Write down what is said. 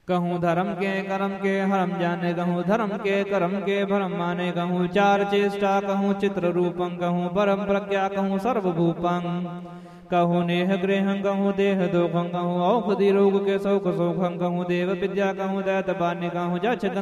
कहूँ धर्म के कर्म के हरम जाने, कहूँ धर्म के कर्म के भरम माने, कहूँ चार चेष्टा, कहूँ चित्र रूपं, कहूँ परम प्रज्ञा, कहूँ सर्वभूपं, कहूँ नेह गृह, कहूँ देह दोखं, कहूँ औषधि रोग के शौक शोखं, कहूँ देव विद्या, कहूँ दैत बान्य, कहूँ जक्ष